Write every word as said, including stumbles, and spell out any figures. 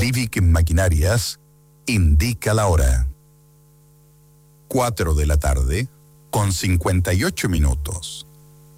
Livic Maquinarias indica la hora. Cuatro de la tarde con cincuenta y ocho minutos.